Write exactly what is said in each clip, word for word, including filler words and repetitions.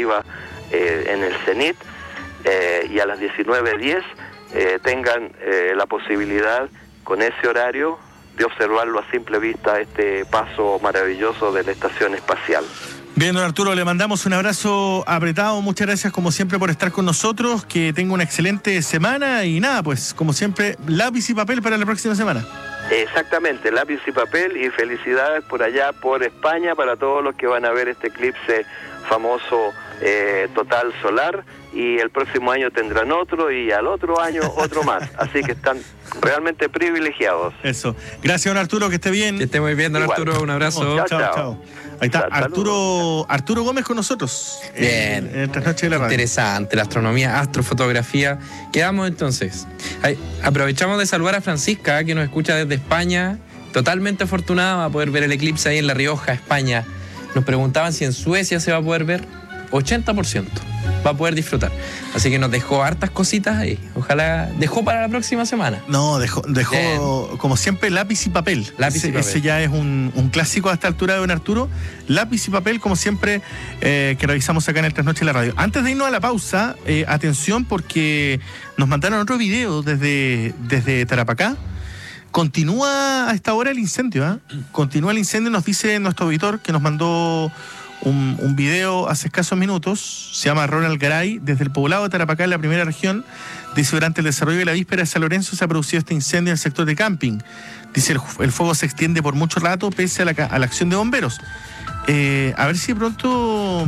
deportiva eh, en el Zenit, eh, y a las diecinueve diez eh, tengan eh, la posibilidad con ese horario de observarlo a simple vista, este paso maravilloso de la estación espacial. Bien, don Arturo, le mandamos un abrazo apretado, muchas gracias como siempre por estar con nosotros, que tenga una excelente semana y nada, pues como siempre, lápiz y papel para la próxima semana. Exactamente, lápiz y papel, y felicidades por allá, por España, para todos los que van a ver este eclipse famoso eh, total solar, y el próximo año tendrán otro y al otro año otro más, así que están realmente privilegiados. Eso, gracias don Arturo, que esté bien. Que esté muy bien don Igual. Arturo, un abrazo. Chao, chao, chao. Ahí está, Arturo, Arturo Gómez con nosotros. Bien. En, en Trasnoche de la Radio. Interesante, la astronomía, astrofotografía. Quedamos entonces. Ay, aprovechamos de saludar a Francisca, que nos escucha desde España. Totalmente afortunada, va a poder ver el eclipse ahí en La Rioja, España. Nos preguntaban si en Suecia se va a poder ver. ochenta por ciento va a poder disfrutar. Así que nos dejó hartas cositas ahí. Ojalá, dejó para la próxima semana. No, dejó, dejó como siempre, lápiz y papel. Lápiz ese, y papel. Ese ya es un, un clásico a esta altura de don Arturo. Lápiz y papel, como siempre, eh, que revisamos acá en el Trasnoche de la Radio. Antes de irnos a la pausa, eh, atención, porque nos mandaron otro video desde, desde Tarapacá. Continúa a esta hora el incendio, ¿eh? Continúa el incendio, nos dice nuestro auditor que nos mandó Un, un video hace escasos minutos. Se llama Ronald Garay, desde el poblado de Tarapacá, en la primera región. Dice, durante el desarrollo de la víspera de San Lorenzo se ha producido este incendio en el sector de camping. Dice, el, el fuego se extiende por mucho rato pese a la, a la acción de bomberos. Eh, a ver si de pronto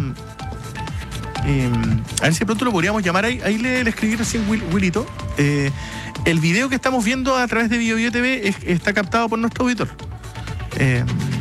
eh, a ver si de pronto lo podríamos llamar. Ahí, ahí le, le escribí recién Will, Willito. Eh, el video que estamos viendo a través de Bio Bio T V es, está captado por nuestro auditor. Eh,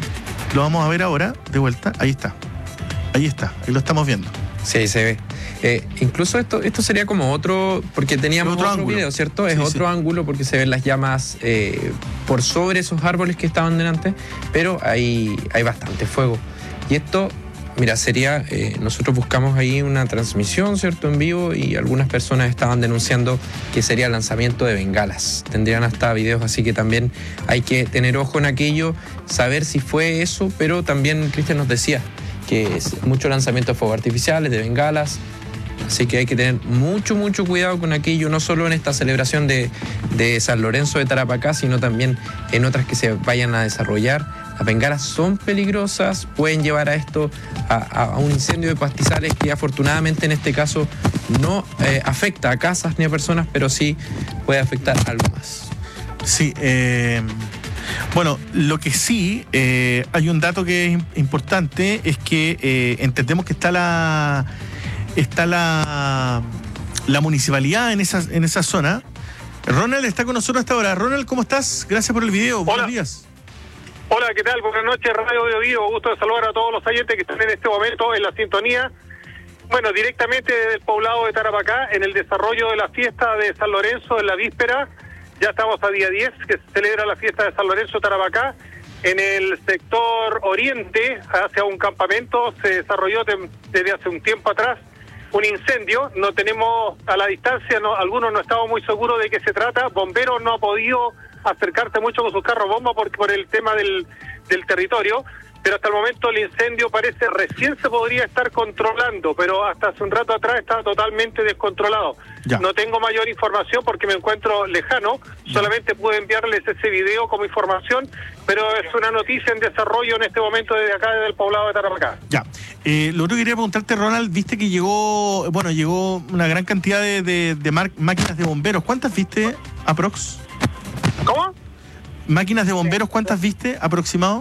lo vamos a ver ahora de vuelta. Ahí está. Ahí está, ahí lo estamos viendo. Sí, ahí se ve. Eh, incluso esto esto sería como otro, porque teníamos otro, otro video, ¿cierto? Es sí, otro sí. ángulo porque se ven las llamas eh, por sobre esos árboles que estaban delante, pero hay, hay bastante fuego. Y esto, mira, sería, eh, nosotros buscamos ahí una transmisión, ¿cierto? En vivo, y algunas personas estaban denunciando que sería lanzamiento de bengalas. Tendrían hasta videos, así que también hay que tener ojo en aquello, saber si fue eso, pero también Cristian nos decía que es mucho lanzamiento de fuegos artificiales, de bengalas, así que hay que tener mucho, mucho cuidado con aquello, no solo en esta celebración de, de San Lorenzo de Tarapacá, sino también en otras que se vayan a desarrollar. Las bengalas son peligrosas, pueden llevar a esto, a, a un incendio de pastizales que afortunadamente en este caso no eh, afecta a casas ni a personas, pero sí puede afectar algo más. Sí, eh... Bueno, lo que sí, eh, hay un dato que es importante, es que eh, entendemos que está la está la, la municipalidad en esa, en esa zona. Ronald está con nosotros hasta ahora. Ronald, ¿cómo estás? Gracias por el video. Hola. Buenos días. Hola, ¿qué tal? Buenas noches, Radio Bio Bio. Gusto de saludar a todos los oyentes que están en este momento en la sintonía. Bueno, directamente desde el poblado de Tarapacá, en el desarrollo de la fiesta de San Lorenzo en la víspera. Ya estamos a día diez, que se celebra la fiesta de San Lorenzo Tarapacá. En el sector oriente, hacia un campamento, se desarrolló de, desde hace un tiempo atrás un incendio. No tenemos a la distancia, no, algunos no estamos muy seguros de qué se trata. Bomberos no ha podido acercarse mucho con sus carros bomba por, por el tema del, del territorio. Pero hasta el momento el incendio parece recién se podría estar controlando, pero hasta hace un rato atrás estaba totalmente descontrolado. Ya. No tengo mayor información porque me encuentro lejano, ya. Solamente pude enviarles ese video como información, pero es una noticia en desarrollo en este momento desde acá, desde el poblado de Tarapacá. Ya, eh, lo otro que quería preguntarte, Ronald, viste que llegó, bueno, llegó una gran cantidad de, de, de mar- máquinas de bomberos. ¿Cuántas viste, aprox? ¿Cómo? Máquinas de bomberos, ¿cuántas viste, aproximado?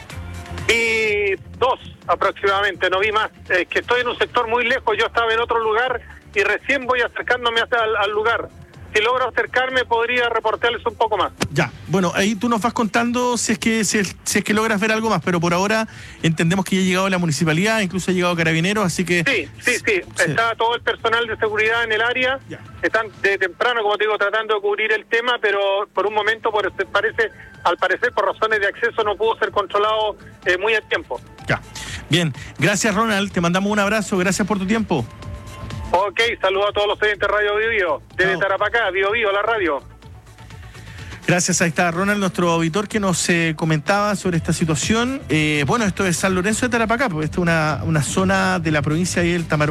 Vi dos aproximadamente, no vi más. Es que estoy en un sector muy lejos, yo estaba en otro lugar y recién voy acercándome hasta al, al lugar. Si logro acercarme podría reportarles un poco más. Ya, bueno, ahí tú nos vas contando si es que si es, si es que logras ver algo más, pero por ahora entendemos que ya ha llegado la municipalidad, incluso ha llegado Carabineros, así que... Sí, sí, sí, sí. Está todo el personal de seguridad en el área, ya. Están de temprano, como te digo, tratando de cubrir el tema, pero por un momento por, parece, al parecer por razones de acceso no pudo ser controlado eh, muy a tiempo. Ya, bien, gracias Ronald, te mandamos un abrazo, gracias por tu tiempo. Ok, saludos a todos los oyentes de Radio Bio Bio, desde Tarapacá, Bio Bio, la radio. Gracias, ahí está Ronald, nuestro auditor, que nos eh, comentaba sobre esta situación. Eh, bueno, esto es San Lorenzo de Tarapacá, porque esta es una, una zona de la provincia del Tamarú.